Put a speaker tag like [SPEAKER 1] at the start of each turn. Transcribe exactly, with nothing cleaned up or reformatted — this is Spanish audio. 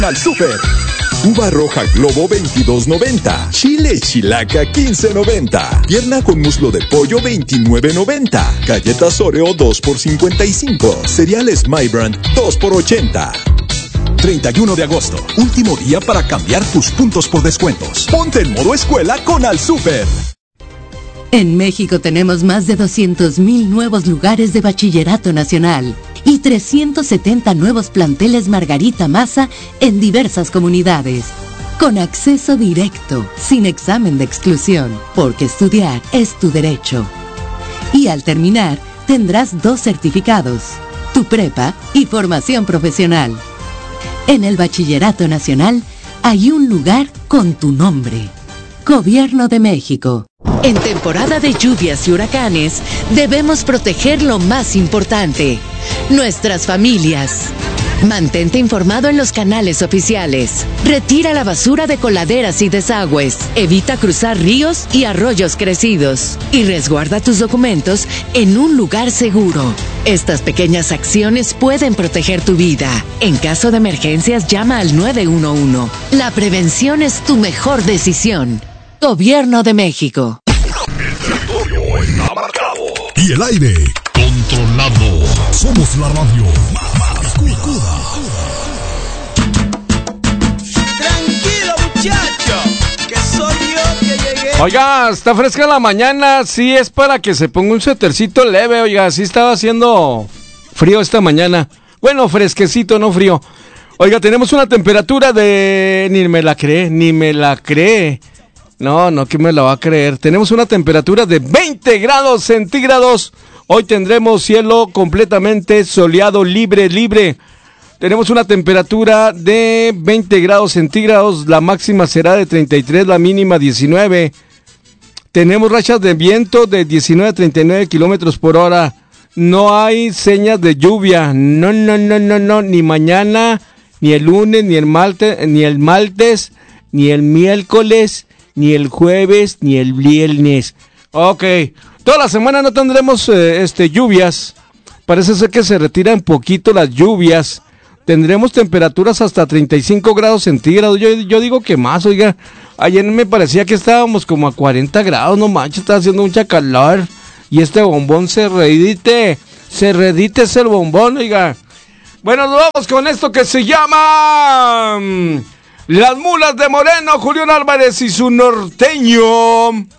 [SPEAKER 1] Al Super. Uva roja Globo veintidós noventa. Chile Chilaca quince noventa. Pierna con muslo de pollo veintinueve noventa. Galletas Oreo dos por cincuenta y cinco. Cereales My Brand dos por ochenta. treinta y uno de agosto, último día para cambiar tus puntos por descuentos. Ponte en modo escuela con Al Super.
[SPEAKER 2] En México tenemos más de doscientos mil nuevos lugares de bachillerato nacional y trescientos setenta nuevos planteles Margarita Maza en diversas comunidades. Con acceso directo, sin examen de exclusión, porque estudiar es tu derecho. Y al terminar, tendrás dos certificados, tu prepa y formación profesional. En el Bachillerato Nacional hay un lugar con tu nombre. Gobierno de México. En temporada de lluvias y huracanes, debemos proteger lo más importante, nuestras familias. Mantente informado en los canales oficiales. Retira la basura de coladeras y desagües. Evita cruzar ríos y arroyos crecidos. Y resguarda tus documentos en un lugar seguro. Estas pequeñas acciones pueden proteger tu vida. En caso de emergencias, llama al nueve uno uno. La prevención es tu mejor decisión. Gobierno de México.
[SPEAKER 3] El territorio está marcado. Y el aire controlado. Somos la radio más picuda.
[SPEAKER 4] Tranquilo, muchacho, que soy yo que llegué.
[SPEAKER 5] Oiga, está fresca la mañana. Sí, es para que se ponga un suétercito leve. Oiga, sí estaba haciendo frío esta mañana. Bueno, fresquecito, no frío. Oiga, tenemos una temperatura de... Ni me la cree, ni me la cree. No, no, ¿quién me la va a creer? Tenemos una temperatura de veinte grados centígrados. Hoy tendremos cielo completamente soleado, libre, libre. Tenemos una temperatura de veinte grados centígrados. La máxima será de treinta y tres, la mínima diecinueve. Tenemos rachas de viento de diecinueve a treinta y nueve kilómetros por hora. No hay señas de lluvia. No, no, no, no, no. Ni mañana, ni el lunes, ni el martes, ni el martes, ni el miércoles, ni el jueves, ni el viernes. Ok, toda la semana no tendremos eh, este lluvias. Parece ser que se retiran poquito las lluvias. Tendremos temperaturas hasta treinta y cinco grados centígrados. Yo, yo digo que más, oiga. Ayer me parecía que estábamos como a cuarenta grados, no manches, está haciendo mucha calor. Y este bombón se redite, se redite ese bombón, oiga. Bueno, nos vamos con esto que se llama... Las Mulas de Moreno, Julián Álvarez y su norteño.